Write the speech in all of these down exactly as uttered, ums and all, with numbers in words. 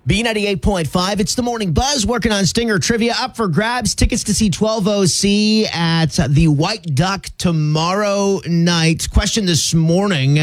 B ninety-eight point five, it's the Morning Buzz, working on Stinger Trivia. Up for grabs, tickets to see twelve O C at the White Duck tomorrow night. Question this morning,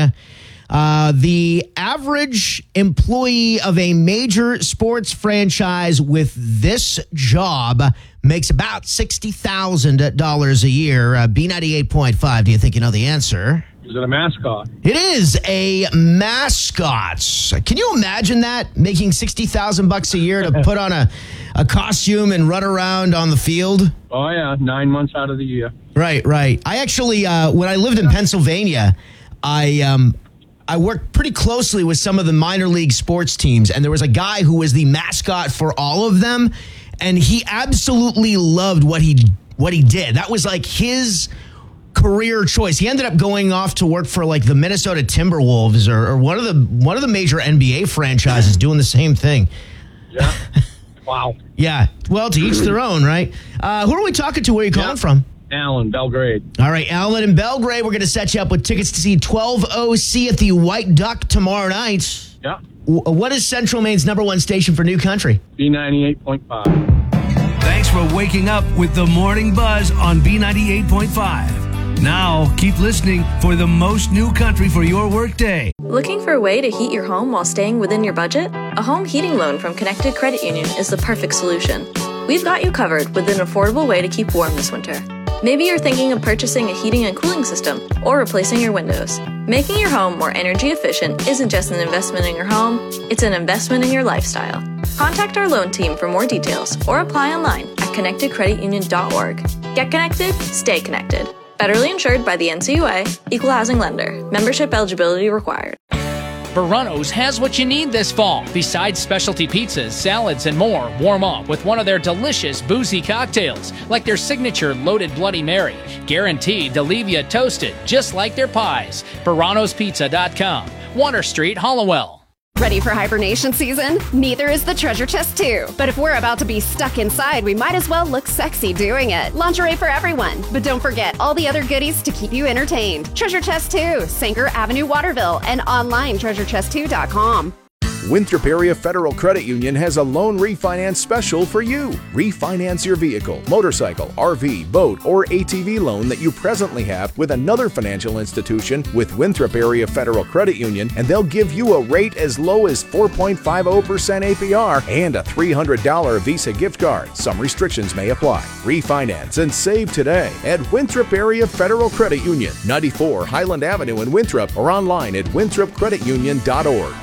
uh, the average employee of a major sports franchise with this job makes about sixty thousand dollars a year. Uh, B ninety-eight point five, do you think you know the answer? Is it a mascot? It is a mascot. Can you imagine that? Making sixty thousand bucks a year to put on a, a costume and run around on the field? Oh, yeah. Nine months out of the year. Right, right. I actually, uh, when I lived in Pennsylvania, I um, I worked pretty closely with some of the minor league sports teams, and there was a guy who was the mascot for all of them, and he absolutely loved what he what he did. That was like his career choice. He ended up going off to work for like the Minnesota Timberwolves or, or one of the one of the major N B A franchises, doing the same thing. Yeah. Wow. Yeah. Well, to each their own, right? Uh, who are we talking to? Where are you calling yeah. from? Alan, Belgrade. All right, Alan in Belgrade. We're going to set you up with tickets to see twelve O C at the White Duck tomorrow night. Yeah. W- what is Central Maine's number one station for New Country? B ninety-eight point five. Thanks for waking up with the Morning Buzz on B ninety-eight point five. Now, keep listening for the most New Country for your workday. Looking for a way to heat your home while staying within your budget? A home heating loan from Connected Credit Union is the perfect solution. We've got you covered with an affordable way to keep warm this winter. Maybe you're thinking of purchasing a heating and cooling system or replacing your windows. Making your home more energy efficient isn't just an investment in your home, it's an investment in your lifestyle. Contact our loan team for more details or apply online at connected credit union dot org. Get connected, stay connected. Federally insured by the N C U A, Equal Housing Lender. Membership eligibility required. Verano's has what you need this fall. Besides specialty pizzas, salads, and more, warm up with one of their delicious boozy cocktails, like their signature Loaded Bloody Mary, guaranteed to leave you toasted, just like their pies. Verano's Pizza dot com, Water Street, Hollowell. Ready for hibernation season? Neither is the Treasure Chest two. But if we're about to be stuck inside, we might as well look sexy doing it. Lingerie for everyone. But don't forget all the other goodies to keep you entertained. Treasure Chest two, Sanger Avenue, Waterville, and online treasure chest two dot com. Winthrop Area Federal Credit Union has a loan refinance special for you. Refinance your vehicle, motorcycle, R V, boat, or A T V loan that you presently have with another financial institution with Winthrop Area Federal Credit Union, and they'll give you a rate as low as four point five zero percent A P R and a three hundred dollars Visa gift card. Some restrictions may apply. Refinance and save today at Winthrop Area Federal Credit Union, ninety-four Highland Avenue in Winthrop, or online at winthrop credit union dot org.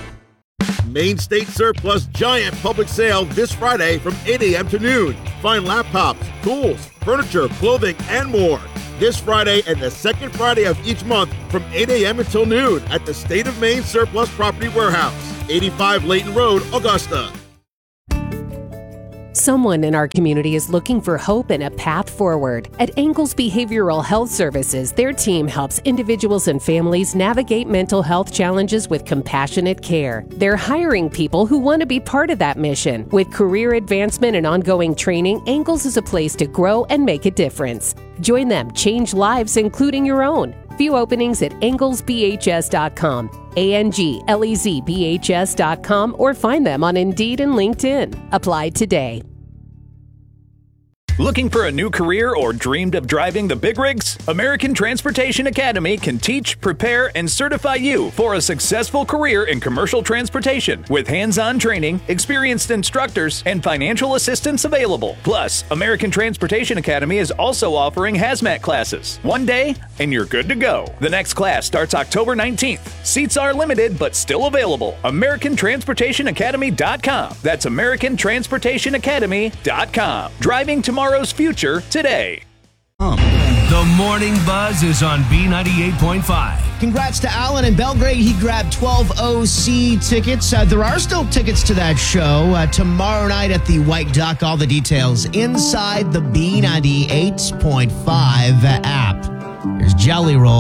Main State Surplus Giant Public Sale this Friday from eight a.m. to noon. Find laptops, tools, furniture, clothing, and more. This Friday and the second Friday of each month from eight a.m. until noon at the State of Maine Surplus Property Warehouse, eighty-five Layton Road, Augusta. Someone in our community is looking for hope and a path forward. At Angles Behavioral Health Services, their team helps individuals and families navigate mental health challenges with compassionate care. They're hiring people who want to be part of that mission. With career advancement and ongoing training, Angles is a place to grow and make a difference. Join them, change lives, including your own. View openings at angles b h s dot com, A N G L E Z B H S dot com, or find them on Indeed and LinkedIn. Apply today. Looking for a new career or dreamed of driving the big rigs? American Transportation Academy can teach, prepare, and certify you for a successful career in commercial transportation with hands-on training, experienced instructors, and financial assistance available. Plus, American Transportation Academy is also offering hazmat classes. One day, and you're good to go. The next class starts October nineteenth. Seats are limited, but still available. American Transportation Academy dot com. That's American Transportation Academy dot com. Driving tomorrow's future today. The Morning Buzz is on B ninety-eight point five. Congrats to Alan in Belgrade. He grabbed twelve O C tickets. Uh, there are still tickets to that show uh, tomorrow night at the White Duck. All the details inside the B ninety-eight point five app. There's Jelly Roll.